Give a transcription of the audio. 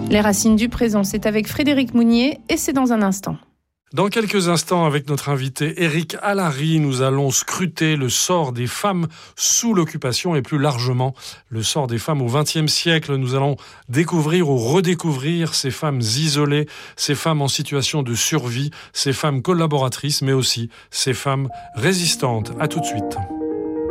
Les racines du présent, c'est avec Frédéric Mounier et c'est dans un instant. Dans quelques instants, avec notre invité Éric Allary, nous allons scruter le sort des femmes sous l'occupation et plus largement le sort des femmes au XXe siècle. Nous allons découvrir ou redécouvrir ces femmes isolées, ces femmes en situation de survie, ces femmes collaboratrices, mais aussi ces femmes résistantes. À tout de suite.